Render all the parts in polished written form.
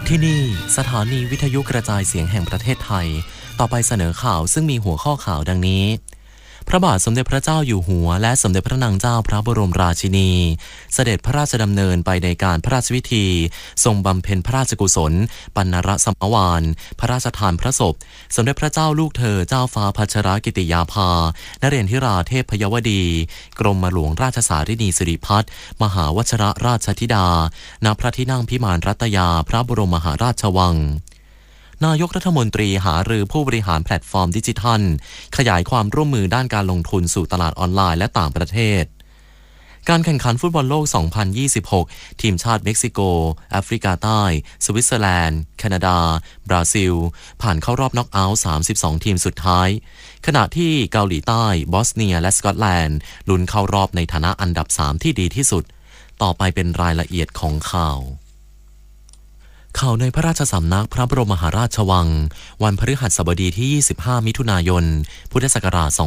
ที่นี่สถานีวิทยุกระจายเสียงแห่งประเทศไทยต่อไปเสนอข่าวซึ่งมีหัวข้อข่าวดังนี้พระบาทสมเด็จพระเจ้าอยู่หัวและสมเด็จพระนางเจ้าพระบรมราชินีเสด็จพระราชดำเนินไปในการพระราชพิธีทรงบำเพ็ญพระราชกุศลปัณณรสมวานพระราชทานพระศพสมเด็จพระเจ้าลูกเธอเจ้าฟ้าพัชรกิติยาภานเรนทิราเทพยวดีกรมหลวงราชสารินีสิริพัฒน์มหาวชิรราชธิดาณพระที่นั่งพิมานรัตยาพระบรมมหาราชวังนายกรัฐมนตรีหารือผู้บริหารแพลตฟอร์มดิจิทัลขยายความร่วมมือด้านการลงทุนสู่ตลาดออนไลน์และต่างประเทศการแข่งขันฟุตบอลโลก 2026 ทีมชาติเม็กซิโกแอฟริกาใต้สวิตเซอร์แลนด์แคนาดาบราซิลผ่านเข้ารอบน็อกเอาท์ 32 ทีมสุดท้ายขณะที่เกาหลีใต้บอสเนียและสกอตแลนด์ลุ้นเข้ารอบในฐานะอันดับ 3 ที่ดีที่สุดต่อไปเป็นรายละเอียดของข่าวในพระราชสำนักพระบรมมหาราชวังวันพฤหัสบดีที่ 25 มิถุนายน พุทธศักราช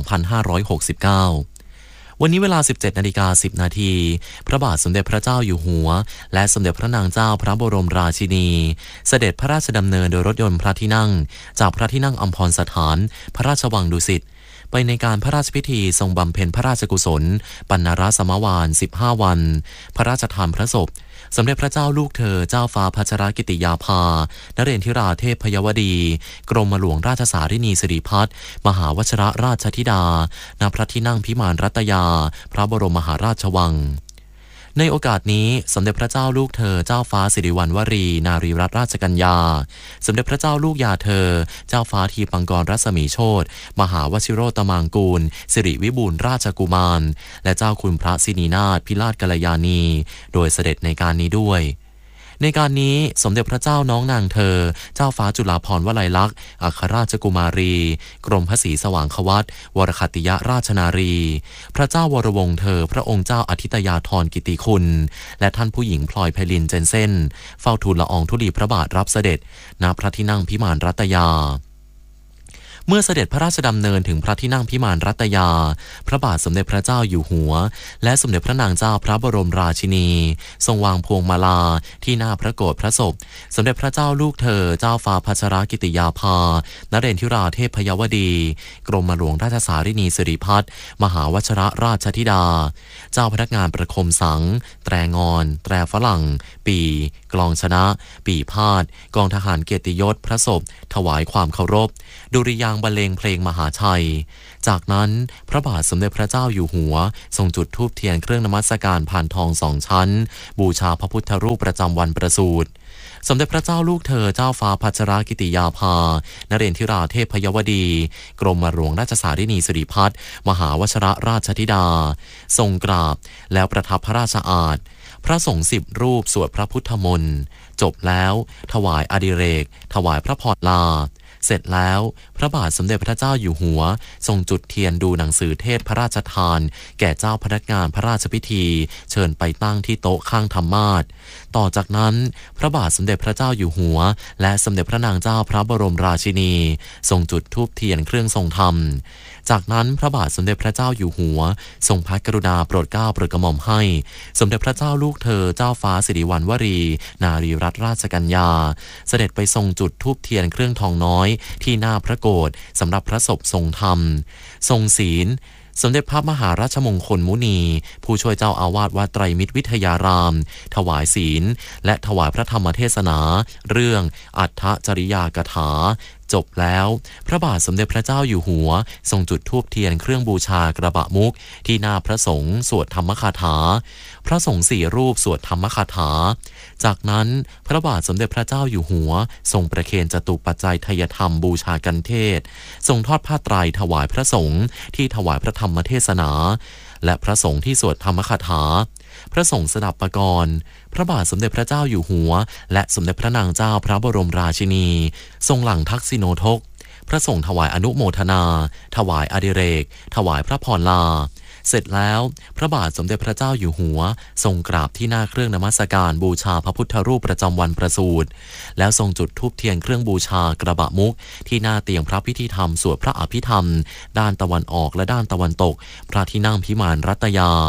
2569 วันนี้เวลา 17:10 นาทีพระบาทสมเด็จพระเจ้าอยู่หัวและสมเด็จพระนางเจ้าพระบรมราชินีเสด็จพระราชดำเนินโดยรถยนต์พระที่นั่งจากพระที่นั่งอัมพรสถานพระราชวังดุสิตไปในการพระราชพิธีทรงบำเพ็ญพระราชกุศลปัณณรสมวาน15 วันพระราชทานพระศพสมเด็จพระเจ้าลูกเธอเจ้าฟ้าพัชรกิติยาภานเรนทิราเทพยวดีกรมหลวงราชสารินีสิริพัฒน์มหาวชิรราชธิดาณพระที่นั่งพิมานรัตยาพระบรมมหาราชวังในโอกาสนี้สมเด็จพระเจ้าลูกเธอเจ้าฟ้าสิริวัณวรีนารีรัตนราชกัญญาสมเด็จพระเจ้าลูกยาเธอเจ้าฟ้าทีปังกรรัศมีโชติมหาวชิโรตมังกูลสิริวิบูลย์ราชกุมารและเจ้าคุณพระสินีนาถพิราชกัลยาณีโดยเสด็จในการนี้ด้วยในการนี้สมเด็จพระเจ้าน้องนางเธอเจ้าฟ้าจุฬาภรณ์วลัยลักษณ์อัครราชกุมารีกรมพระศรีสว่างควัตวรคติยราชนารีพระเจ้าวรวงศ์เธอพระองค์เจ้าอธิตยาธรกิติคุณและท่านผู้หญิงพลอยไพลินเจนเซ่นเฝ้าทูลละอองธุลีพระบาทรับเสด็จณพระที่นั่งพิมานรัตยาเมื่อเสด็จพระราชดำเนินถึงพระที่นั่งพิมานรัตยาพระบาทสมเด็จพระเจ้าอยู่หัวและสมเด็จพระนางเจ้าพระบรมราชินีทรงวางพวงมาลาที่หน้าพระโกฐพระศพสมเด็จพระเจ้าลูกเธอเจ้าฟ้าพัชรกิติยาภานเรนทิราเทพยวดีกรมหลวงราชสารินีสิริพัฒน์มหาวชิรราชธิดาเจ้าพนักงานประคมสังแตรงอนแตรฝรั่งปีกลองชนะปีพาดกองทหารเกียรติยศพระศพถวายความเคารพดุริยางค์บรรเลงเพลงมหาชัยจากนั้นพระบาทสมเด็จพระเจ้าอยู่หัวทรงจุดธูปเทียนเครื่องนมัสการผ่านทอง2 ชั้นบูชาพระพุทธรูปประจำวันประสูติสมเด็จพระเจ้าลูกเธอเจ้าฟ้าพัชรกิติยาภานเรนทิราเทพยวดีกรมหลวงราชสารินีสิริพัฒน์มหาวชิรราชธิดาทรงกราบแล้วประทับพระราชอาสน์พระสงฆ์10 รูปสวดพระพุทธมนต์จบแล้วถวายอดิเรกถวายพระพรลาเสร็จแล้วพระบาทสมเด็จพระเจ้าอยู่หัวทรงจุดเทียนดูหนังสือเทศพระราชทานแก่เจ้าพนักงานพระราชพิธีเชิญไปตั้งที่โต๊ะข้างธรรมาสน์ต่อจากนั้นพระบาทสมเด็จพระเจ้าอยู่หัวและสมเด็จพระนางเจ้าพระบรมราชินีทรงจุดธูปเทียนเครื่องทรงธรรมจากนั้นพระบาทสมเด็จพระเจ้าอยู่หัวทรงพระกรุณาโปรดเกล้าโปรดกระหม่อมให้สมเด็จพระเจ้าลูกเธอเจ้าฟ้าสิริวัณวรีนารีรัตนราชกัญญาเสด็จไปทรงจุดธูปเทียนเครื่องทองน้อยที่หน้าพระโกฐสำหรับพระศพทรงธรรมทรงศีลสมเด็จพระมหาราชมงคลมุนีผู้ช่วยเจ้าอาวาสวัดไตรมิตรวิทยารามถวายศีลและถวายพระธรรมเทศนาเรื่องอัฏฐจริยากถาจบแล้วพระบาทสมเด็จพระเจ้าอยู่หัวทรงจุดธูปเทียนเครื่องบูชากระบะมุกที่หน้าพระสงฆ์สวดธรรมคาถาพระสงฆ์4 รูปสวดธรรมคาถาจากนั้นพระบาทสมเด็จพระเจ้าอยู่หัวทรงประเคนจตุปัจจัยทายธรรมบูชากันเทศทรงทอดผ้าไตรถวายพระสงฆ์ที่ถวายพระธรรมเทศนาและพระสงฆ์ที่สวดธรรมคาถาพระสงฆ์สดับปกรณ์พระบาทสมเด็จพระเจ้าอยู่หัวและสมเด็จพระนางเจ้าพระบรมราชินีทรงหลั่งทักษิโนทกพระสงฆ์ถวายอนุโมทนาถวายอดิเรกถวายพระพรลาเสร็จแล้วพระบาทสมเด็จพระเจ้าอยู่หัวทรงกราบที่หน้าเครื่องนมัสการบูชาพระพุทธรูปประจำวันประสูติแล้วทรงจุดธูปเทียนเครื่องบูชากระบะมุกที่หน้าเตียงพระพิธีธรรมสวดพระอภิธรรมด้านตะวันออกและด้านตะวันตกพระที่นั่งพิมานรัตยา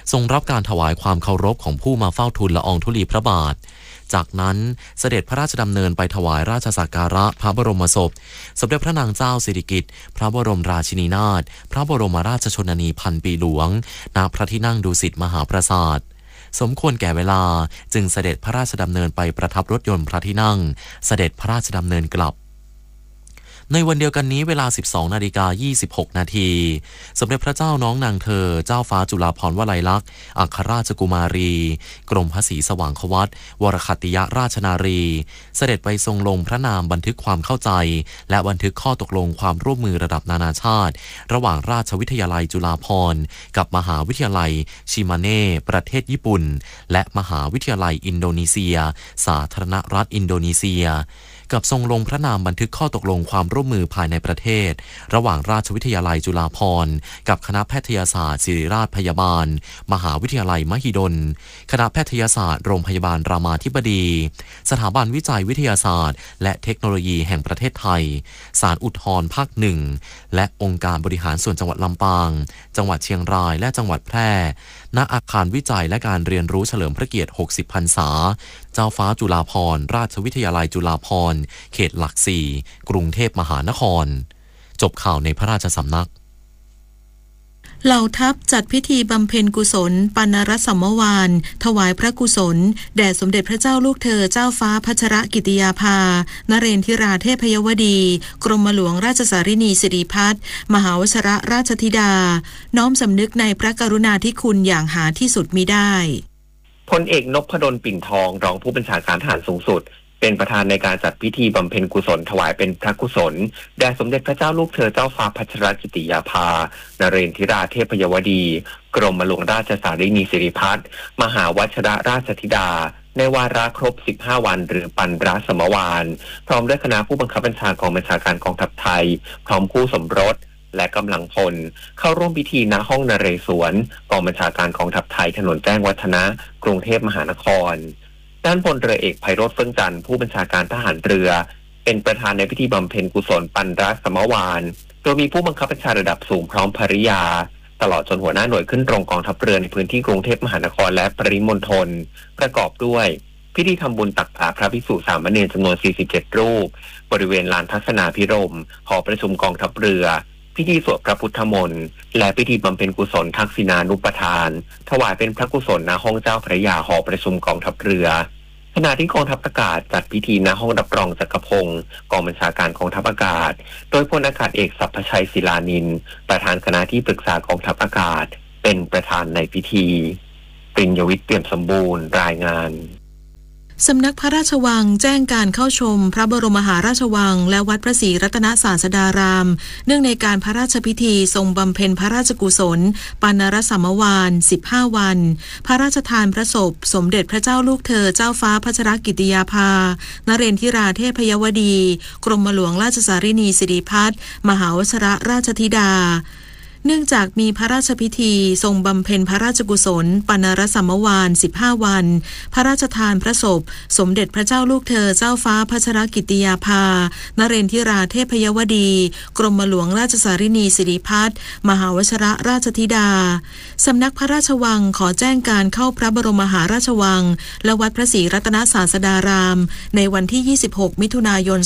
ทรงรับการถวายความเคารพของผู้มาเฝ้าทูลละอองธุลีพระบาทจากนั้นเสด็จพระราชดำเนินไปถวายราชสักการะพระบรมศพสมเด็จพระนางเจ้าสิริกิติ์พระบรมราชินีนาถพระบรมราชชนนีพันปีหลวงณพระที่นั่งดุสิตมหาปราสาทสมควรแก่เวลาจึงเสด็จพระราชดำเนินไปประทับรถยนต์พระที่นั่งเสด็จพระราชดำเนินกลับในวันเดียวกันนี้เวลา 12:26 นาทีสมเด็จพระเจ้าน้องนางเธอเจ้าฟ้าจุฬาภรณ์วลัยลักษณ์อัครราชกุมารีกรมพระศรีสว่างควัตรวรคัตติยราชนารีเสด็จไปทรงลงพระนามบันทึกความเข้าใจและบันทึกข้อตกลงความร่วมมือระดับนานาชาติระหว่างราชวิทยาลัยจุฬาภรณ์กับมหาวิทยาลัยชิมาเน่ประเทศญี่ปุ่นและมหาวิทยาลัยอินโดนีเซียสาธารณรัฐอินโดนีเซียกับทรงลงพระนามบันทึกข้อตกลงความร่วมมือภายในประเทศระหว่างราชวิทยาลัยจุฬาภรณ์กับคณะแพทยศาสตร์ศิริราชพยาบาลมหาวิทยาลัยมหิดลคณะแพทยศาสตร์โรงพยาบาลรามาธิบดีสถาบันวิจัยวิทยาศาสตร์และเทคโนโลยีแห่งประเทศไทยศาลอุทธรภาค 1และองค์การบริหารส่วนจังหวัดลำปางจังหวัดเชียงรายและจังหวัดแพร่ณอาคารวิจัยและการเรียนรู้เฉลิมพระเกียรติ60 พรรษาเจ้าฟ้าจุฬาภรณ์ราชวิทยาลัยจุฬาภรณ์เขตหลัก 4กรุงเทพมหานครจบข่าวในพระราชสำนักเหล่าทัพจัดพิธีบำเพ็ญกุศลปานรสัมมวานถวายพระกุศลแด่สมเด็จพระเจ้าลูกเธอเจ้าฟ้าพัชรกิติยาภานเรนทิราเทพยวดีกรมหลวงราชสารินีสิริพัฒน์มหาวชรราชธิดาน้อมสำนึกในพระกรุณาธิคุณอย่างหาที่สุดมิได้พลเอกนพดลปิ่นทองรองผู้บัญชาการทหารสูงสุดเป็นประธานในการจัดพิธีบำเพ็ญกุศลถวายเป็นพระกุศลแด่สมเด็จพระเจ้าลูกเธอเจ้าฟ้าพัชรกิติยาภานเรนทิราเทพยวดีกรมหลวงราชสารินีสิริพัฒน์มหาวชรราชธิดาในวาระครบ15 วันหรือปันรสมวานพร้อมด้วยคณะผู้บังคับบัญชากองบัญชาการกองทัพไทยพร้อมคู่สมรสและกำลังพลเข้าร่วมพิธีณห้องนเรศวรกองบัญชาการกองทัพไทยถนนแจ้งวัฒนะกรุงเทพมหานครด้านพลเรือเอกไพโรจน์เฟื่องจันทร์ผู้บัญชาการทหารเรือเป็นประธานในพิธีบำเพ็ญกุศลปันรสมวานโดยมีผู้บังคับบัญชาระดับสูงพร้อมภริยาตลอดจนหัวหน้าหน่วยขึ้นตรงกองทัพเรือในพื้นที่กรุงเทพมหานครและปริมณฑลประกอบด้วยพิธีทำบุญตักบาตรพระภิกษุสามเณรจำนวน47 รูปบริเวณลานทัศนาภิรมย์หอประชุมกองทัพเรือพิธีสวดพระพุทธมนต์และพิธีบำเพ็ญกุศลทักษิณานุปทานถวายเป็นพระกุศลณห้องเจ้าพระยาหอประชุมกองทัพเรือขณะที่กองทัพอากาศจัดพิธีณห้องรับรองจักรพงศ์กองบัญชาการกองทัพอากาศโดยพลอากาศเอกสัพพชัยศิลานินท์ประธานคณะที่ปรึกษากองทัพอากาศเป็นประธานในพิธีปริญญวิทย์เปี่ยมสมบูรณ์รายงานสำนักพระราชวังแจ้งการเข้าชมพระบรมมหาราชวังและวัดพระศรีรัตนศาสดารามเนื่องในการพระราชพิธีทรงบำเพ็ญพระราชกุศลปานรสัมมวาน15 วันพระราชทานพระศพสมเด็จพระเจ้าลูกเธอเจ้าฟ้าพัชรกิติยาภานเรนทิราเทพยวดีกรมหลวงราชสารินีสิริพัฒน์มหาวชรราชธิดาเนื่องจากมีพระราชพิธีทรงบำเพ็ญพระราชกุศลปานรสัมมวาน15 วันพระราชทานพระศพสมเด็จพระเจ้าลูกเธอเจ้าฟ้าพัชรกิติยาภานเรนทิราเทพยวดีกรมหลวงราชสารินีสิริพัฒน์มหาวชรราชธิดาสำนักพระราชวังขอแจ้งการเข้าพระบรมมหาราชวังและวัดพระศรีรัตนศาสดารามในวันที่26 มิถุนายน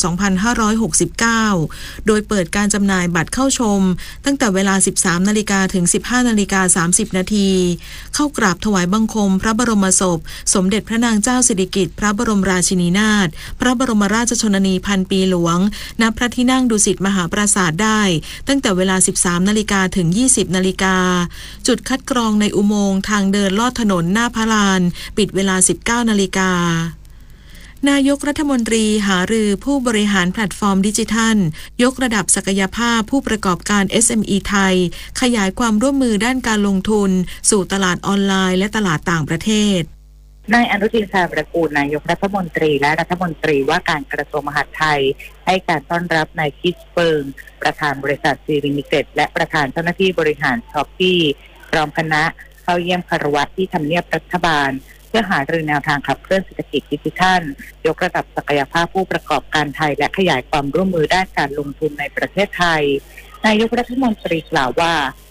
2569โดยเปิดการจำหน่ายบัตรเข้าชมตั้งแต่เวลา 13 นาฬิกาถึง 15:30 นาทีเข้ากราบถวายบังคมพระบรมศพสมเด็จพระนางเจ้าสิริกิติ์พระบรมราชินีนาถพระบรมราชชนนีพันปีหลวงณพระที่นั่งดุสิตมหาปราสาทได้ตั้งแต่เวลา 13 นาฬิกาถึง 20 นาฬิกาจุดคัดกรองในอุโมงค์ทางเดินลอดถนนหน้าพระลานปิดเวลา 19 นาฬิกานายกรัฐมนตรีหารือผู้บริหารแพลตฟอร์มดิจิทัลยกระดับศักยภาพผู้ประกอบการ SME ไทยขยายความร่วมมือด้านการลงทุนสู่ตลาดออนไลน์และตลาดต่างประเทศนายอนุทินชาญวิรากูลนายกรัฐมนตรีและรัฐมนตรีว่าการกระทรวงมหาดไทยให้การต้อนรับนายคิสเปิงประธานบริษัทซีลิมิเต็ดและประธานเจ้าหน้าที่บริหารช้อปปี้พร้อมคณะเข้าเยี่ยมคารวะที่ทำเนียบรัฐบาลเพื่อหารือแนวทางขับเคลื่อนเศรษฐกิจดิจิทัลยกระดับศักยภาพผู้ประกอบการไทยและขยายความร่วมมือด้านการลงทุนในประเทศไทยนายกรัฐมนตรีกล่าวว่า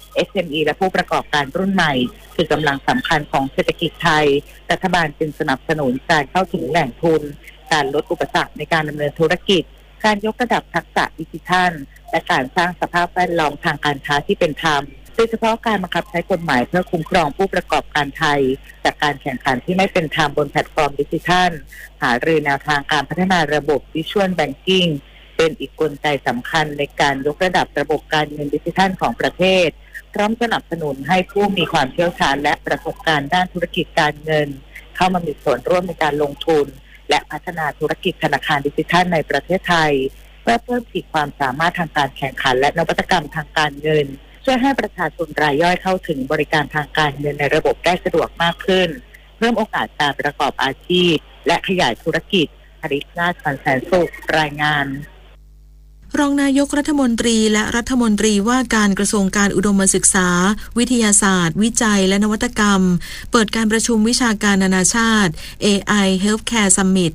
SME และผู้ประกอบการรุ่นใหม่คือกำลังสำคัญของเศรษฐกิจไทยรัฐบาลจึงสนับสนุนการเข้าถึงแหล่งทุนการลดอุปสรรคในการดำเนินธุรกิจการยกระดับทักษะดิจิทัลและการสร้างสภาพแวดล้อมทางการค้าที่เป็นธรรมโดยเฉพาะการบังคับใช้กฎหมายเพื่อคุ้มครองผู้ประกอบการไทยจากการแข่งขันที่ไม่เป็นธรรมบนแพลตฟอร์มดิจิทัลหารือแนวทางการพัฒนาระบบ Visual Banking เป็นอีกกลไกสำคัญในการยกระดับระบบการเงินดิจิทัลของประเทศพร้อมสนับสนุนให้ผู้มีความเชี่ยวชาญและประสบการณ์ด้านธุรกิจการเงินเข้ามามีส่วนร่วมในการลงทุนและพัฒนาธุรกิจธนาคารดิจิทัลในประเทศไทยเพื่อเพิ่มขีดความสามารถทางการแข่งขันและนวัตกรรมทางการเงินช่วยให้ประชาชนรายย่อยเข้าถึงบริการทางการเงินในระบบได้สะดวกมากขึ้นเพิ่มโอกาสการประกอบอาชีพและขยายธุรกิจผลิตนาถแสนสุขรายงานรองนายกรัฐมนตรีและรัฐมนตรีว่าการกระทรวงการอุดมศึกษาวิทยาศาสตร์วิจัยและนวัตกรรมเปิดการประชุมวิชาการนานาชาติ AI Healthcare Summit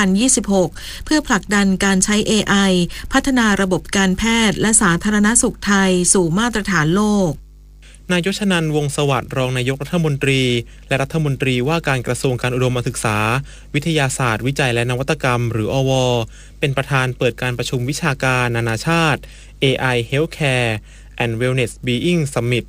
2026 เพื่อผลักดันการใช้ AI พัฒนาระบบการแพทย์และสาธารณสุขไทยสู่มาตรฐานโลกนายยศนันท์ วงศ์สวัสดิ์รองนายกรัฐมนตรีและรัฐมนตรีว่าการกระทรวงการอุดมศึกษาวิทยาศาสตร์วิจัยและนวัตกรรมหรืออว.เป็นประธานเปิดการประชุมวิชาการนานาชาติ AI Healthcare and Wellness Being Summit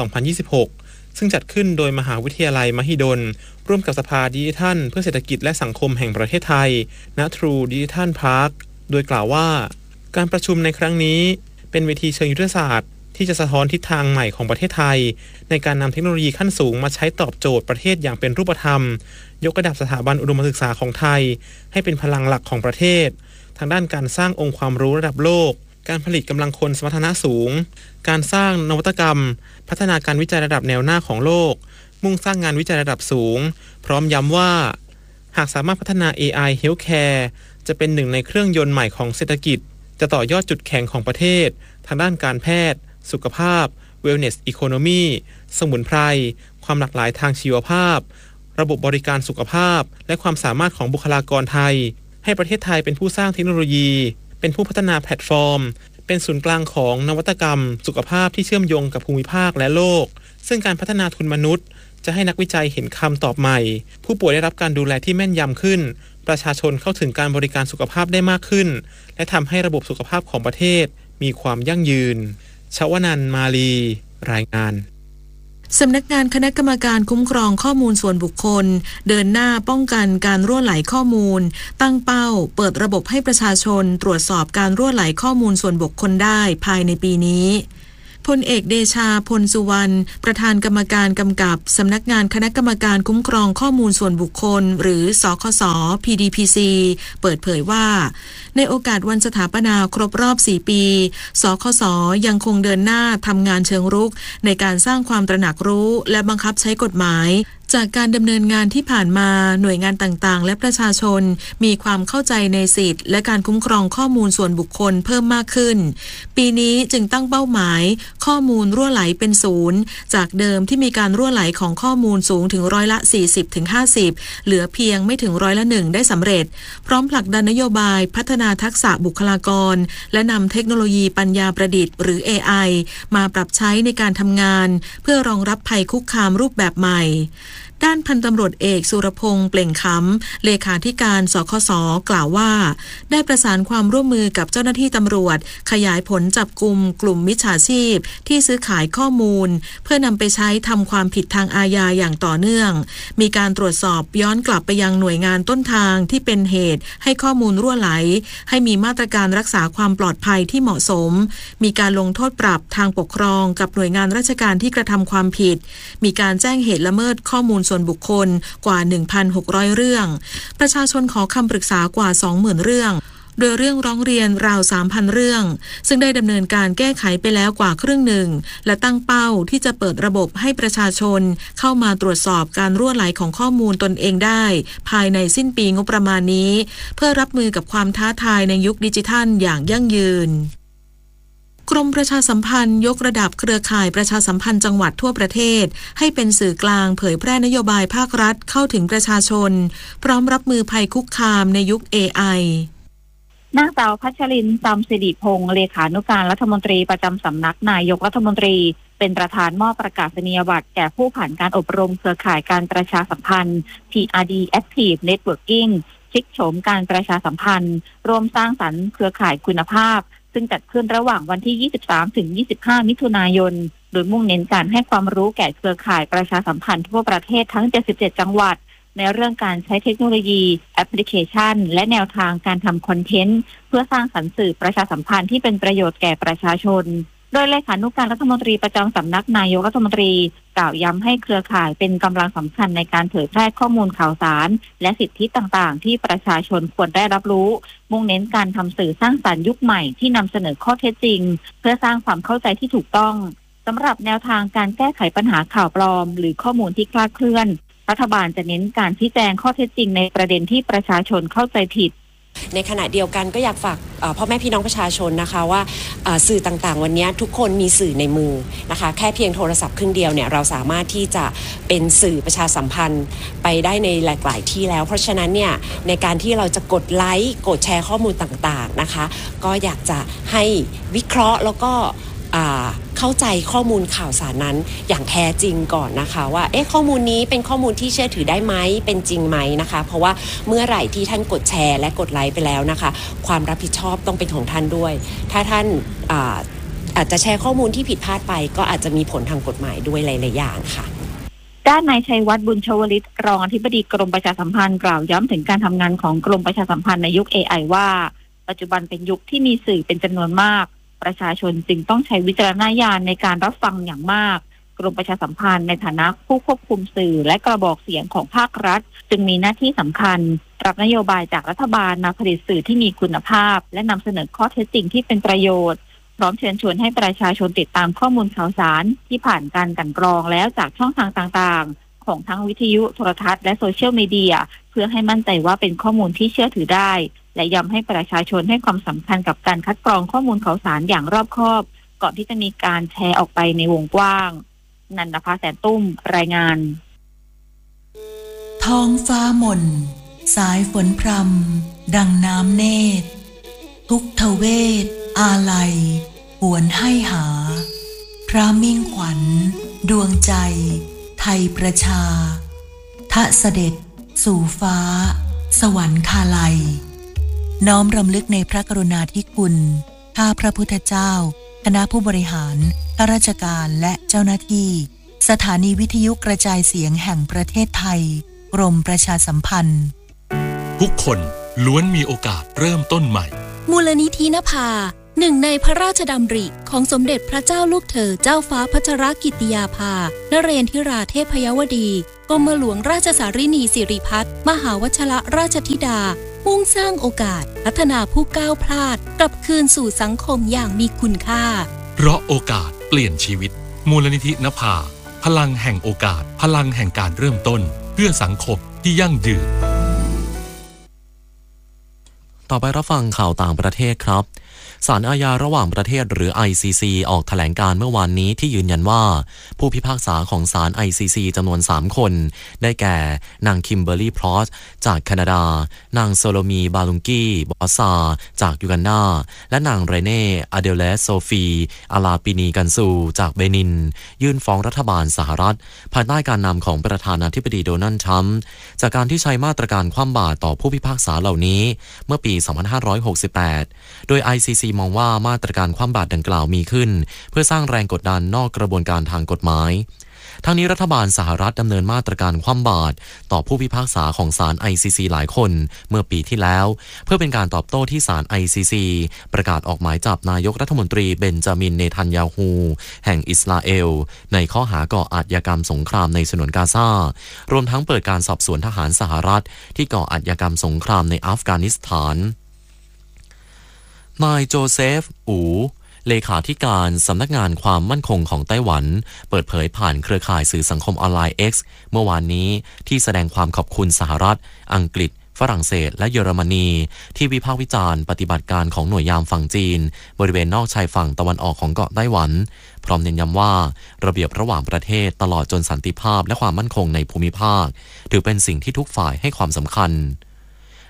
2026 ซึ่งจัดขึ้นโดยมหาวิทยาลัยมหิดลร่วมกับสภาดิจิทัลเพื่อเศรษฐกิจและสังคมแห่งประเทศไทยณ True Digital Park โดยกล่าวว่าการประชุมในครั้งนี้เป็นเวทีเชิงยุทธศาสตร์ที่จะสะท้อนทิศทางใหม่ของประเทศไทยในการนำเทคโนโลยีขั้นสูงมาใช้ตอบโจทย์ประเทศอย่างเป็นรูปธรรมยกระดับสถาบันอุดมศึกษาของไทยให้เป็นพลังหลักของประเทศทางด้านการสร้างองค์ความรู้ระดับโลกการผลิตกำลังคนสมรรถนะสูงการสร้างนวัตกรรมพัฒนาการวิจัยระดับแนวหน้าของโลกมุ่งสร้างงานวิจัยระดับสูงพร้อมย้ำว่าหากสามารถพัฒนา AI Healthcare จะเป็นหนึ่งในเครื่องยนต์ใหม่ของเศรษฐกิจจะต่อยอดจุดแข็งของประเทศทางด้านการแพทย์สุขภาพ Wellness Economy สมุนไพรความหลากหลายทางชีวภาพระบบบริการสุขภาพและความสามารถของบุคลากรไทยให้ประเทศไทยเป็นผู้สร้างเทคโนโลยีเป็นผู้พัฒนาแพลตฟอร์มเป็นศูนย์กลางของนวัตกรรมสุขภาพที่เชื่อมโยงกับภูมิภาคและโลกซึ่งการพัฒนาทุนมนุษย์จะให้นักวิจัยเห็นคำตอบใหม่ผู้ป่วยได้รับการดูแลที่แม่นยำขึ้นประชาชนเข้าถึงการบริการสุขภาพได้มากขึ้นและทำให้ระบบสุขภาพของประเทศมีความยั่งยืนชวนันท์ มาลีรายงานสำนักงานคณะกรรมการคุ้มครองข้อมูลส่วนบุคคลเดินหน้าป้องกันการรั่วไหลข้อมูลตั้งเป้าเปิดระบบให้ประชาชนตรวจสอบการรั่วไหลข้อมูลส่วนบุคคลได้ภายในปีนี้พลเอกเดชาพลสุวรรณประธานกรรมการกำกับสำนักงานคณะกรรมการคุ้มครองข้อมูลส่วนบุคคลหรือสคส PDPC เปิดเผยว่าในโอกาสวันสถาปนาครบรอบ4ปีสคสยังคงเดินหน้าทำงานเชิงรุกในการสร้างความตระหนักรู้และบังคับใช้กฎหมายจากการดำเนินงานที่ผ่านมาหน่วยงานต่างๆและประชาชนมีความเข้าใจในสิทธิและการคุ้มครองข้อมูลส่วนบุคคลเพิ่มมากขึ้นปีนี้จึงตั้งเป้าหมายข้อมูลรั่วไหลเป็นศูนย์จากเดิมที่มีการรั่วไหลของข้อมูลสูงถึงร้อยละ 40-50 เหลือเพียงไม่ถึงร้อยละ 1ได้สำเร็จพร้อมผลักดันนโยบายพัฒนาทักษะบุคลากรและนำเทคโนโลยีปัญญาประดิษฐ์หรือ AI มาปรับใช้ในการทำงานเพื่อรองรับภัยคุกคามรูปแบบใหม่ด้านพันตำรวจเอกสุรพงษ์เปล่งคำเลขาธิการสคสกล่าวว่าได้ประสานความร่วมมือกับเจ้าหน้าที่ตำรวจขยายผลจับกุมกลุ่มมิจฉาชีพที่ซื้อขายข้อมูลเพื่อนำไปใช้ทำความผิดทางอาญาอย่างต่อเนื่องมีการตรวจสอบย้อนกลับไปยังหน่วยงานต้นทางที่เป็นเหตุให้ข้อมูลรั่วไหลให้มีมาตรการรักษาความปลอดภัยที่เหมาะสมมีการลงโทษปรับทางปกครองกับหน่วยงานราชการที่กระทำความผิดมีการแจ้งเหตุละเมิดข้อมูลส่วนบุคคลกว่า 1,600 เรื่องประชาชนขอคำปรึกษากว่า 20,000 เรื่องโดยเรื่องร้องเรียนราว 3,000 เรื่องซึ่งได้ดำเนินการแก้ไขไปแล้วกว่าครึ่งหนึ่งและตั้งเป้าที่จะเปิดระบบให้ประชาชนเข้ามาตรวจสอบการรั่วไหลของข้อมูลตนเองได้ภายในสิ้นปีงบประมาณนี้เพื่อรับมือกับความท้าทายในยุคดิจิทัลอย่างยั่งยืนกรมประชาสัมพันธ์ยกระดับเครือข่ายประชาสัมพันธ์จังหวัดทั่วประเทศให้เป็นสื่อกลางเผยแพร่นโยบายภาครัฐเข้าถึงประชาชนพร้อมรับมือภัยคุกคามในยุค AI นางสาวพัชรินทร์ จำสิริพงษ์เลขานุการรัฐมนตรีประจำสำนักนายกรัฐมนตรีเป็นประธานมอบประกาศนียบัตรแก่ผู้ผ่านการอบรมเครือข่ายการประชาสัมพันธ์ TRD Active Networking พลิกโฉมการประชาสัมพันธ์ร่วมสร้างสรรค์เครือข่ายคุณภาพซึ่งจัดขึ้นระหว่างวันที่ 23 ถึง 25 มิถุนายนโดยมุ่งเน้นการให้ความรู้แก่เครือข่ายประชาสัมพันธ์ทั่วประเทศทั้ง 77 จังหวัดในเรื่องการใช้เทคโนโลยีแอปพลิเคชันและแนวทางการทำคอนเทนต์เพื่อสร้างสรรค์สื่อประชาสัมพันธ์ที่เป็นประโยชน์แก่ประชาชนโดยเลขานุการรัฐมนตรีประจำสำนักนายกรัฐมนตรีกล่าวย้ำให้เครือข่ายเป็นกำลังสำคัญในการเผยแพร่ข้อมูลข่าวสารและสิทธิต่างๆที่ประชาชนควรได้รับรู้มุ่งเน้นการทำสื่อสร้างสรรค์ยุคใหม่ที่นำเสนอข้อเท็จจริงเพื่อสร้างความเข้าใจที่ถูกต้องสำหรับแนวทางการแก้ไขปัญหาข่าวปลอมหรือข้อมูลที่คลาดเคลื่อนรัฐบาลจะเน้นการชี้แจงข้อเท็จจริงในประเด็นที่ประชาชนเข้าใจผิดในขณะเดียวกันก็อยากฝากพ่อแม่พี่น้องประชาชนนะคะว่าสื่อต่างๆวันนี้ทุกคนมีสื่อในมือนะคะแค่เพียงโทรศัพท์เครื่องเดียวเนี่ยเราสามารถที่จะเป็นสื่อประชาสัมพันธ์ไปได้ในหลายๆที่แล้วเพราะฉะนั้นเนี่ยในการที่เราจะกดไลค์กดแชร์ข้อมูลต่างๆนะคะก็อยากจะให้วิเคราะห์แล้วก็เข้าใจข้อมูลข่าวสารนั้นอย่างแท้จริงก่อนนะคะว่าข้อมูลนี้เป็นข้อมูลที่เชื่อถือได้ไหมเป็นจริงไหมนะคะเพราะว่าเมื่อไหร่ที่ท่านกดแชร์และกดไลค์ไปแล้วนะคะความรับผิดชอบต้องเป็นของท่านด้วยถ้าท่านอาจจะแชร์ข้อมูลที่ผิดพลาดไปก็อาจจะมีผลทางกฎหมายด้วยหลายๆอย่างค่ะด้านนายชัยวัฒน์บุญชวลิตรองอธิบดีกรมประชาสัมพันธ์กล่าวย้ำถึงการทำงานของกรมประชาสัมพันธ์ในยุค AI ว่าปัจจุบันเป็นยุคที่มีสื่อเป็นจำนวนมากประชาชนจึงต้องใช้วิจารณญาณในการรับฟังอย่างมากกรมประชาสัมพันธ์ในฐานะผู้ควบคุมสื่อและกระบอกเสียงของภาครัฐจึงมีหน้าที่สำคัญรับนโยบายจากรัฐบาลมาผลิตสื่อที่มีคุณภาพและนำเสนอข้อเท็จจริงที่เป็นประโยชน์พร้อมเชิญชวนให้ประชาชนติดตามข้อมูลข่าวสารที่ผ่านการกลั่นกรองแล้วจากช่องทางต่างๆของทั้งวิทยุโทรทัศน์และโซเชียลมีเดียเพื่อให้มั่นใจว่าเป็นข้อมูลที่เชื่อถือได้และย้ำให้ประชาชนให้ความสำคัญกับการคัดกรองข้อมูลข่าวสารอย่างรอบคอบก่อนที่จะมีการแชร์ออกไปในวงกว้างนันทภาแสนตุ้มรายงานท้องฟ้าหม่นสายฝนพรำดังน้ำเนตรทุกทเวทอาลัยหวนให้หาพระมิ่งขวัญดวงใจไทยประชาทะเสด็จสู่ฟ้าสวรรคาลัยน้อมรำลึกในพระกรุณาธิคุณข้าพระพุทธเจ้าคณะผู้บริหารข้าราชการและเจ้าหน้าที่สถานีวิทยุกระจายเสียงแห่งประเทศไทยกรมประชาสัมพันธ์ทุกคนล้วนมีโอกาสเริ่มต้นใหม่มูลนิธินภาหนึ่งในพระราชดำริของสมเด็จพระเจ้าลูกเธอเจ้าฟ้าพัชรกิติยาภานเรนทิราเทพยวดีกรมหลวงราชสารินีสิริพัฒน์มหาวชิรราชธิดามุ่งสร้างโอกาสพัฒนาผู้ก้าวพลาดกลับคืนสู่สังคมอย่างมีคุณค่าเพราะโอกาสเปลี่ยนชีวิตมูลนิธินภาพลังแห่งโอกาสพลังแห่งการเริ่มต้นเพื่อสังคมที่ยั่งยืนต่อไปรับฟังข่าวต่างประเทศครับศาลอาญาระหว่างประเทศหรือ ICC ออกแถลงการเมื่อวานนี้ที่ยืนยันว่าผู้พิพากษาของศาล ICC จำนวน3คนได้แก่นางคิมเบอร์รี่พลอสจากแคนาดานางโซโลมีบาลุงกี้บอสซาจากยูกันดาและนางเรเน่อเดลเลสโซฟีอาลาปินีกันซูจากเบนินยื่นฟ้องรัฐบาลสหรัฐภายใต้การนำของประธานาธิบดีโดนัลด์ทรัมป์จากการที่ใช้มาตรการคว่ำบาตรต่อผู้พิพากษาเหล่านี้เมื่อปี 2568 โดย ICC มองว่ามาตรการคว่ำบาตรดังกล่าวมีขึ้นเพื่อสร้างแรงกดดันนอกกระบวนการทางกฎหมายทั้งนี้รัฐบาลสหรัฐดำเนินมาตรการคว่ำบาตรต่อผู้พิพากษาของศาล ICC หลายคนเมื่อปีที่แล้วเพื่อเป็นการตอบโต้ที่ศาล ICC ประกาศออกหมายจับนายกรัฐมนตรีเบนจามินเนทันยาฮูแห่งอิสราเอลในข้อหาก่ออาชญากรรมสงครามในฉนวนกาซารวมทั้งเปิดการสอบสวนทหารสหรัฐที่ก่ออาชญากรรมสงครามในอัฟกานิสถานนายโจเซฟอูเลขาธิการสำนักงานความมั่นคงของไต้หวันเปิดเผยผ่านเครือข่ายสื่อสังคมออนไลน์ X เมื่อวานนี้ที่แสดงความขอบคุณสหรัฐอังกฤษฝรั่งเศสและเยอรมนีที่วิพากษ์วิจารณ์ปฏิบัติการของหน่วยยามฝั่งจีนบริเวณนอกชายฝั่งตะวันออกของเกาะไต้หวันพร้อมเน้นย้ำว่าระเบียบระหว่างประเทศตลอดจนสันติภาพและความมั่นคงในภูมิภาคถือเป็นสิ่งที่ทุกฝ่ายให้ความสำคัญ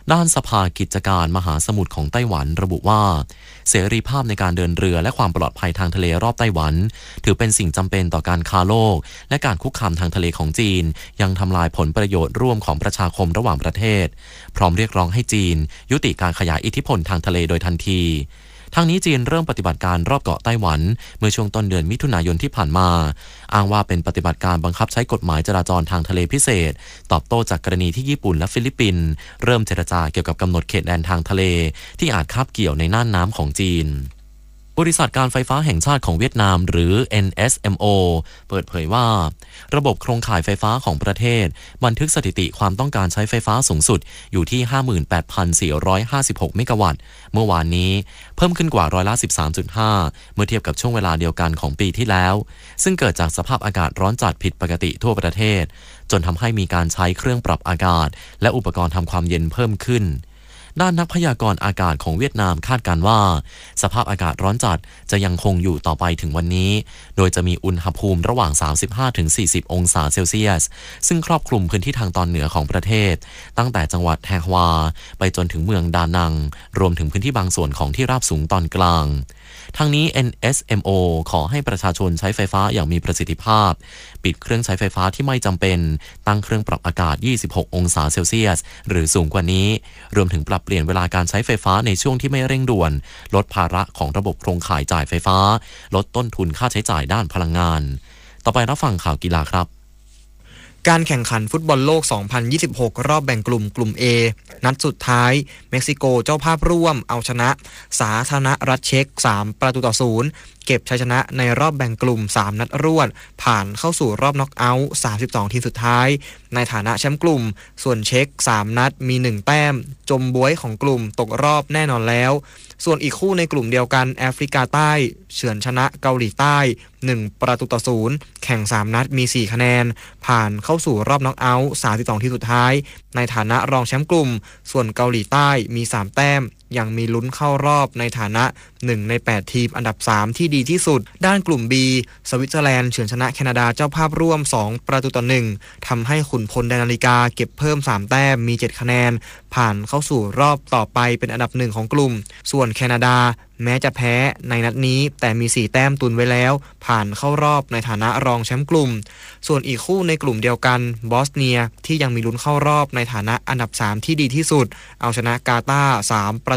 ด้านสภากิจการมหาสมุทรของไต้หวันระบุว่าเสรีภาพในการเดินเรือและความปลอดภัยทางทะเลรอบไต้หวันถือเป็นสิ่งจำเป็นต่อการค้าโลกและการคุกคามทางทะเลของจีนยังทำลายผลประโยชน์ร่วมของประชาคมระหว่างประเทศพร้อมเรียกร้องให้จีนยุติการขยายอิทธิพลทางทะเลโดยทันทีทางนี้จีนเริ่มปฏิบัติการรอบเกาะไต้หวันเมื่อช่วงต้นเดือนมิถุนายนที่ผ่านมาอ้างว่าเป็นปฏิบัติการบังคับใช้กฎหมายจราจรทางทะเลพิเศษตอบโต้จากกรณีที่ญี่ปุ่นและฟิลิปปินส์เริ่มเจรจาเกี่ยวกับกำหนดเขตแดนทางทะเลที่อาจคาบเกี่ยวในน่านน้ำของจีนบริษัทการไฟฟ้าแห่งชาติของเวียดนามหรือ NSMO เปิดเผยว่าระบบโครงข่ายไฟฟ้าของประเทศบันทึกสถิติความต้องการใช้ไฟฟ้าสูงสุดอยู่ที่ 58,456 เมกะวัตต์เมื่อวานนี้เพิ่มขึ้นกว่า13.5%เมื่อเทียบกับช่วงเวลาเดียวกันของปีที่แล้วซึ่งเกิดจากสภาพอากาศร้อนจัดผิดปกติทั่วประเทศจนทำให้มีการใช้เครื่องปรับอากาศและอุปกรณ์ทำความเย็นเพิ่มขึ้นด้านนักพยากรณ์อากาศของเวียดนามคาดการณ์ว่าสภาพอากาศร้อนจัดจะยังคงอยู่ต่อไปถึงวันนี้โดยจะมีอุณหภูมิระหว่าง 35-40 องศาเซลเซียสซึ่งครอบคลุมพื้นที่ทางตอนเหนือของประเทศตั้งแต่จังหวัดแฮฮวาไปจนถึงเมืองดานังรวมถึงพื้นที่บางส่วนของที่ราบสูงตอนกลางทางนี้ NSMO ขอให้ประชาชนใช้ไฟฟ้าอย่างมีประสิทธิภาพปิดเครื่องใช้ไฟฟ้าที่ไม่จำเป็นตั้งเครื่องปรับอากาศ 26 องศาเซลเซียสหรือสูงกว่านี้รวมถึงปรับเปลี่ยนเวลาการใช้ไฟฟ้าในช่วงที่ไม่เร่งด่วนลดภาระของระบบโครงข่ายจ่ายไฟฟ้าลดต้นทุนค่าใช้จ่ายด้านพลังงานต่อไปรับฟังข่าวกีฬาครับการแข่งขันฟุตบอลโลก 2026 รอบแบ่งกลุ่ม A นัดสุดท้ายเม็กซิโกเจ้าภาพร่วมเอาชนะสาธารณรัฐเช็ก3-0เก็บชัยชนะในรอบแบ่งกลุ่ม3นัดรวดผ่านเข้าสู่รอบน็อกเอาท์32ทีมสุดท้ายในฐานะแชมป์กลุ่มส่วนเช็ก3นัดมี1แต้มจมบ๊วยของกลุ่มตกรอบแน่นอนแล้วส่วนอีกคู่ในกลุ่มเดียวกันแอฟริกาใต้เฉือนชนะเกาหลีใต้1-0แข่ง3นัดมี4คะแนนผ่านเข้าสู่รอบน็อกเอาท์32ทีมสุดท้ายในฐานะรองแชมป์กลุ่มส่วนเกาหลีใต้มี3แต้มยังมีลุ้นเข้ารอบในฐานะ1ใน8ทีมอันดับ3ที่ดีที่สุดด้านกลุ่ม B สวิตเซอร์แลนด์เฉือนชนะแคนาดาเจ้าภาพร่วม2-1ทำให้ขุนพลแดนนาฬิกาเก็บเพิ่ม3แต้มมี7คะแนนผ่านเข้าสู่รอบต่อไปเป็นอันดับ1ของกลุ่มส่วนแคนาดาแม้จะแพ้ในนัดนี้แต่มี4แต้มตุนไว้แล้วผ่านเข้ารอบในฐานะรองแชมป์กลุ่มส่วนอีกคู่ในกลุ่มเดียวกันบอสเนียที่ยังมีลุ้นเข้ารอบในฐานะอันดับ3ที่ดีที่สุดเอาชนะกาตาร์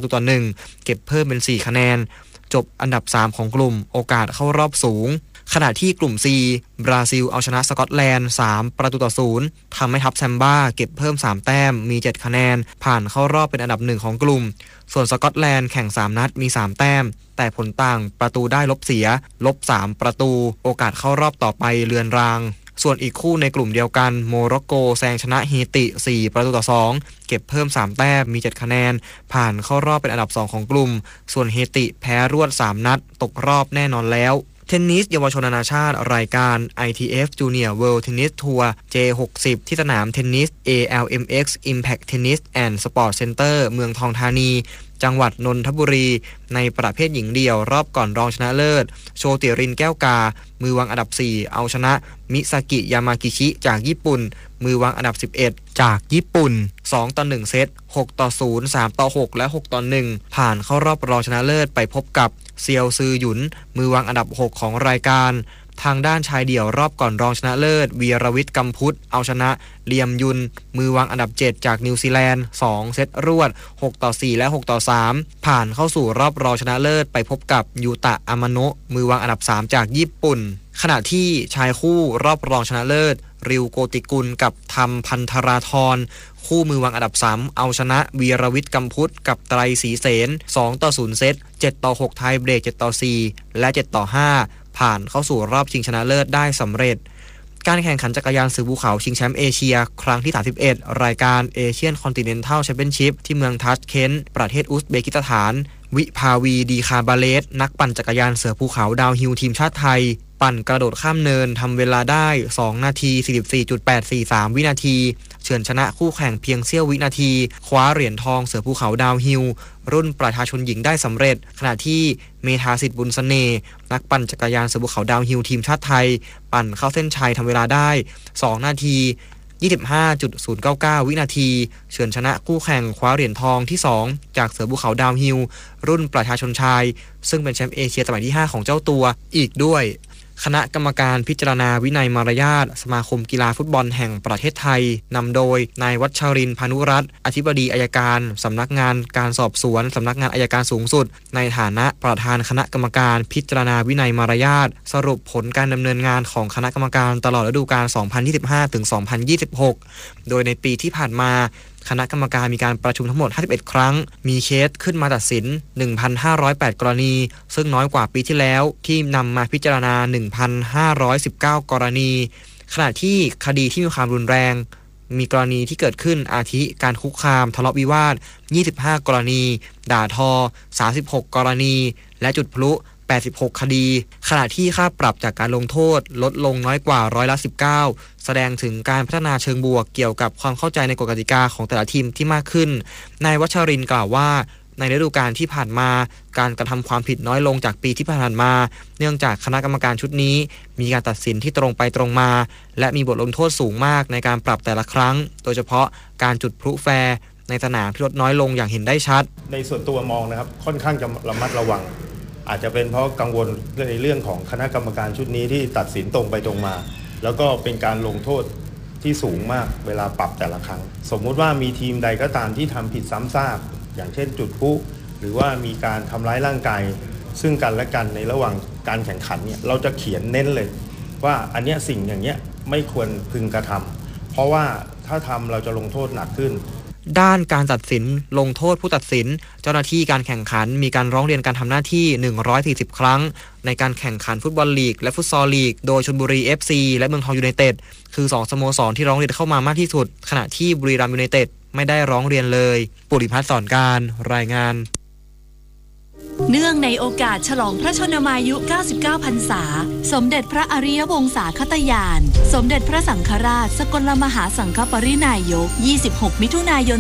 3-1เก็บเพิ่มเป็น4คะแนนจบอันดับ3ของกลุ่มโอกาสเข้ารอบสูงขณะที่กลุ่ม C บราซิลเอาชนะสกอตแลนด์3-0ทำให้ทัพแซมบ้าเก็บเพิ่ม3แต้มมี7คะแนนผ่านเข้ารอบเป็นอันดับ1ของกลุ่มส่วนสกอตแลนด์แข่ง3นัดมี3แต้มแต่ผลต่างประตูได้ลบเสียลบ3ประตูโอกาสเข้ารอบต่อไปเรือนรางส่วนอีกคู่ในกลุ่มเดียวกันโมร็อกโกแซงชนะเฮติ4-2เก็บเพิ่ม3แต้มมี7คะแนนผ่านเข้ารอบเป็นอันดับ2ของกลุ่มส่วนเฮติแพ้รวด3นัดตกรอบแน่นอนแล้วเทนนิสเยาวชนนานาชาติรายการ ITF Junior World Tennis Tour J60 ที่สนามเทนนิส ALMX Impact Tennis and Sport Center เมืองทองธานีจังหวัดนนทบุรีในประเภทหญิงเดี่ยวรอบก่อนรองชนะเลิศโชติรินแก้วกามือวางอันดับ4เอาชนะมิซากิยามากิชิจากญี่ปุ่นมือวางอันดับ11จากญี่ปุ่น2-1เซต6-0 3-6และ6-1ผ่านเข้ารอบรองชนะเลิศไปพบกับเซียวซือหยุนมือวางอันดับ6ของรายการทางด้านชายเดี่ยวรอบก่อนรองชนะเลิศวีรวิทย์กำพุทธเอาชนะเลียมยุนมือวางอันดับ7จากนิวซีแลนด์2เซตรวด6-4และ6-3ผ่านเข้าสู่รอบรองชนะเลิศไปพบกับยูตะอามาโนะมือวางอันดับ3จากญี่ปุ่นขณะที่ชายคู่รอบรองชนะเลิศริวโกติกุลกับธรรมพันธราธรคู่มือวางอันดับ3เอาชนะวีรวิทย์กำพุทธกับไตรศรีเสน2-0เซต7-6ไทยเบรก7-4และ7-5ผ่านเข้าสู่รอบชิงชนะเลิศได้สำเร็จการแข่งขันจักรยานเสือภูเขาชิงแชมป์เอเชียครั้งที่31รายการเอเชียนคอนติเนนทัลแชมเปี้ยนชิพที่เมืองทัชเคนต์ประเทศอุซเบกิสถานวิภาวีดีคาบาเลสนักปั่นจักรยานเสือภูเขาดาวฮิลทีมชาติไทยปั่นกระโดดข้ามเนินทำเวลาได้2นาที 44.843 วินาทีเฉือนชนะคู่แข่งเพียงเสี้ยววินาทีคว้าเหรียญทองเสือภูเขาดาวฮิลรุ่นประชาชนหญิงได้สำเร็จขณะที่เมธาสิทธิ์บุญเสน่ห์นักปั่นจักรยานเสือภูเขาดาวฮิลทีมชาติไทยปั่นเข้าเส้นชัยทำเวลาได้2นาที 25.099 วินาทีเฉือนชนะคู่แข่งคว้าเหรียญทองที่2จากเสือภูเขาดาวฮิลรุ่นประชาชนชายซึ่งเป็นแชมป์เอเชียสมัยที่5ของเจ้าตัวอีกด้วยคณะกรรมการพิจารณาวินัยมารยาทสมาคมกีฬาฟุตบอลแห่งประเทศไทยนำโดยนายวัชรินทร์ พานุรัตน์อธิบดีอัยการสำนักงานการสอบสวนสำนักงานอัยการสูงสุดในฐานะประธานคณะกรรมการพิจารณาวินัยมารยาทสรุปผลการดำเนินงานของคณะกรรมการตลอดฤดูกาล 2025-2026 โดยในปีที่ผ่านมาคณะกรรมการมีการประชุมทั้งหมด 51 ครั้งมีเคสขึ้นมาตัดสิน 1,508 กรณีซึ่งน้อยกว่าปีที่แล้วที่นำมาพิจารณา 1,519 กรณีขณะที่คดีที่มีความรุนแรงมีกรณีที่เกิดขึ้นอาทิการคุกคามทะเลาะวิวาท 25 กรณีด่าทอ 36 กรณีและจุดพลุ86 คดีขณะที่ค่าปรับจากการลงโทษลดลงน้อยกว่า19%แสดงถึงการพัฒนาเชิงบวกเกี่ยวกับความเข้าใจในกฎกติกาของแต่ละทีมที่มากขึ้นนายวัชรินทร์กล่าวว่าในฤดูกาลที่ผ่านมาการกระทำความผิดน้อยลงจากปีที่ผ่านมาเนื่องจากคณะกรรมการชุดนี้มีการตัดสินที่ตรงไปตรงมาและมีบทลงโทษสูงมากในการปรับแต่ละครั้งโดยเฉพาะการจุดพลุแฟร์ในสนามที่ลดน้อยลงอย่างเห็นได้ชัดในส่วนตัวมองนะครับค่อนข้างจะระมัดระวังอาจจะเป็นเพราะกังวลในเรื่องของคณะกรรมการชุดนี้ที่ตัดสินตรงไปตรงมาแล้วก็เป็นการลงโทษที่สูงมากเวลาปรับแต่ละครั้งสมมุติว่ามีทีมใดก็ตามที่ทำผิดซ้ำซากอย่างเช่นจุดพลุหรือว่ามีการทำร้ายร่างกายซึ่งกันและกันในระหว่างการแข่งขันเนี่ยเราจะเขียนเน้นเลยว่าอันเนี้ยสิ่งอย่างเนี้ยไม่ควรพึงกระทำเพราะว่าถ้าทำเราจะลงโทษหนักขึ้นด้านการตัดสินลงโทษผู้ตัดสินเจ้าหน้าที่การแข่งขันมีการร้องเรียนการทำหน้าที่140ครั้งในการแข่งขันฟุตบอลลีกและฟุตซอลลีกโดยชลบุรี FC และเมืองทองยูไนเต็ดคือ2สโมสรที่ร้องเรียนเข้ามามากที่สุดขณะที่บุรีรัมย์ยูไนเต็ดไม่ได้ร้องเรียนเลยปุริพัฒน์สอนการรายงานเนื่องในโอกาสฉลองพระชนมายุ 99 พรรษาสมเด็จพระอริยวงศาคตยานสมเด็จพระสังฆราชสกลมหาสังฆปรินายก 26 มิถุนายน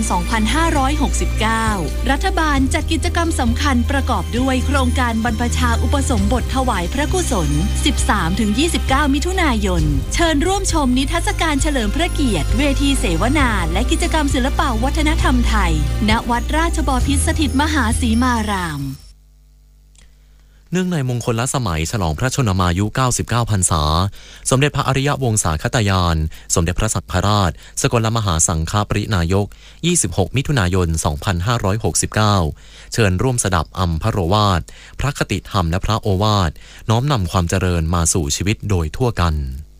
2569 รัฐบาลจัดกิจกรรมสำคัญประกอบด้วยโครงการบรรพชาอุปสมบทถวายพระกุศล 13-29 มิถุนายนเชิญร่วมชมนิทรรศการเฉลิมพระเกียรติเวทีเสวนาและกิจกรรมศิลปวัฒนธรรมไทยณวัดราชบพิตรสถิตมหาสีมารามเนื่องในมงคลสมัยฉลองพระชนมายุ 99 พรรษาสมเด็จพระอริยวงศาคตยานสมเด็จพระสังฆราชสกลมหาสังฆปรินายก 26 มิถุนายน 2569 เชิญร่วมสดับอัมพโรวาทพระคติธรรมและพระโอวาทน้อมนำความเจริญมาสู่ชีวิตโดยทั่วกัน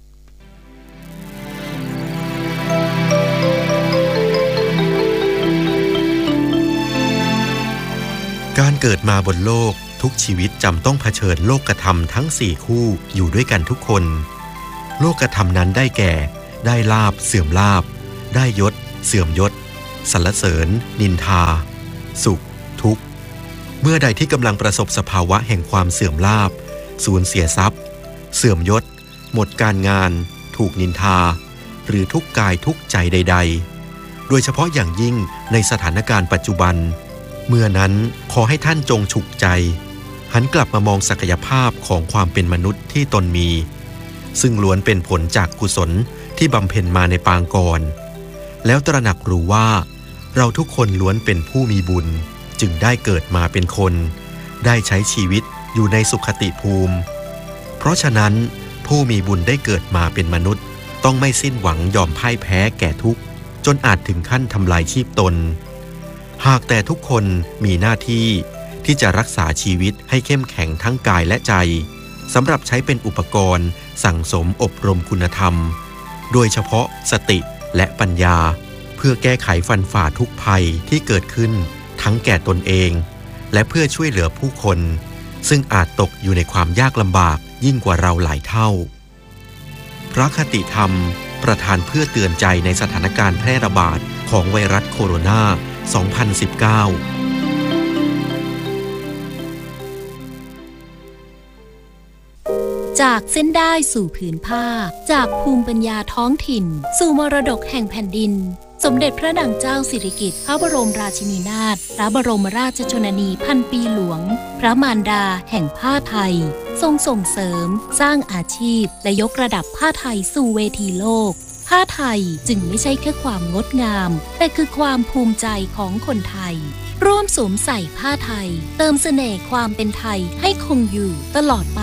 การเกิดมาบนโลกทุกชีวิตจำต้องเผชิญโลกธรรมทั้ง4คู่อยู่ด้วยกันทุกคนโลกธรรมนั้นได้แก่ได้ลาภเสื่อมลาภได้ยศเสื่อมยศสรรเสริญนินทาสุขทุกข์เมื่อใดที่กำลังประสบสภาวะแห่งความเสื่อมลาภสูญเสียทรัพย์เสื่อมยศหมดการงานถูกนินทาหรือทุกข์กายทุกข์ใจใดๆโดยเฉพาะอย่างยิ่งในสถานการณ์ปัจจุบันเมื่อนั้นขอให้ท่านจงฉุกใจหันกลับมามองศักยภาพของความเป็นมนุษย์ที่ตนมีซึ่งล้วนเป็นผลจากกุศลที่บำเพ็ญมาในปางก่อนแล้วตระหนักรู้ว่าเราทุกคนล้วนเป็นผู้มีบุญจึงได้เกิดมาเป็นคนได้ใช้ชีวิตอยู่ในสุขติภูมิเพราะฉะนั้นผู้มีบุญได้เกิดมาเป็นมนุษย์ต้องไม่สิ้นหวังยอมพ่ายแพ้แก่ทุกข์จนอาจถึงขั้นทำลายชีพตนหากแต่ทุกคนมีหน้าที่ที่จะรักษาชีวิตให้เข้มแข็งทั้งกายและใจสำหรับใช้เป็นอุปกรณ์สั่งสมอบรมคุณธรรมโดยเฉพาะสติและปัญญาเพื่อแก้ไขฟันฝ่าทุกภัยที่เกิดขึ้นทั้งแก่ตนเองและเพื่อช่วยเหลือผู้คนซึ่งอาจตกอยู่ในความยากลำบากยิ่งกว่าเราหลายเท่าพระคติธรรมประทานเพื่อเตือนใจในสถานการณ์แพร่ระบาดของไวรัสโคโรนา 2019 จากเส้นได้สู่ผืนผ้าจากภูมิปัญญาท้องถิ่นสู่มรดกแห่งแผ่นดินสมเด็จพระนางเจ้าสิริกิติ์พระบรมราชินีนาถพระบรมราชชนนีพันปีหลวงพระมารดาแห่งผ้าไทยทรงส่งเสริมสร้างอาชีพและยกระดับผ้าไทยสู่เวทีโลกผ้าไทยจึงไม่ใช่แค่ความงดงามแต่คือความภูมิใจของคนไทยร่วมสวมใส่ผ้าไทยเติมเสน่ห์ความเป็นไทยให้คงอยู่ตลอดไป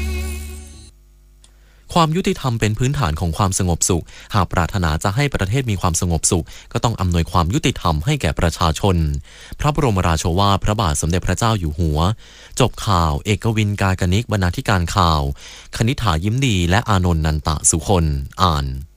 ความยุติธรรมเป็นพื้นฐานของความสงบสุขหากปรารถนาจะให้ประเทศมีความสงบสุขก็ต้องอำนวยความยุติธรรมให้แก่ประชาชนพระบรมราโชวาทพระบาทสมเด็จพระเจ้าอยู่หัวจบข่าวเอกวิน กากนิกบรรณาธิการข่าวคณิษฐายิ้มดีและอานนท์นันตะสุคนอ่าน